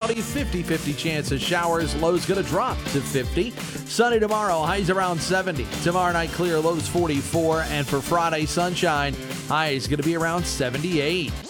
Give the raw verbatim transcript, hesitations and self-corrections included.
cloudy, fifty fifty chance of showers. Low's going to drop to fifty. Sunny tomorrow, highs around seventy. Tomorrow night, clear, lows forty-four. And for Friday, sunshine, highs going to be around seventy-eight.